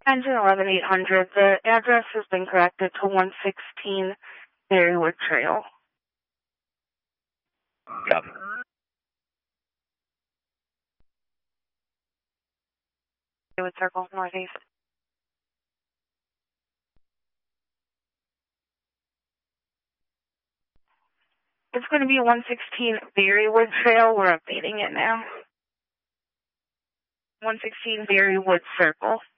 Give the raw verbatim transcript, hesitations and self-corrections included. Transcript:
Engine eleven eight hundred. The address has been corrected to one sixteen Berrywood Trail. Copy. Berrywood Circle, northeast. It's going to be one sixteen Berrywood Trail. We're updating it now. one sixteen Berrywood Circle.